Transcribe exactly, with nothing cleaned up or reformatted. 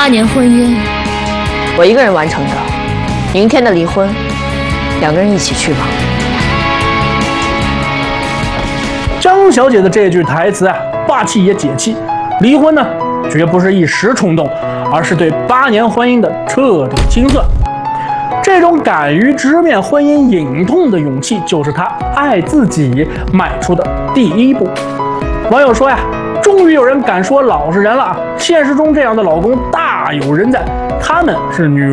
八年婚姻， 我一个人完成的。明天的离婚，两个人一起去吧。 张小姐的这句台词啊，霸气也解气。离婚呢，绝不是一时冲动，而是对八年婚姻的彻底清算。这种敢于直面婚姻隐痛的勇气，就是她爱自己迈出的第一步。网友说呀，终于有人敢说老实人了啊！现实中这样的老公大有人在，他们是女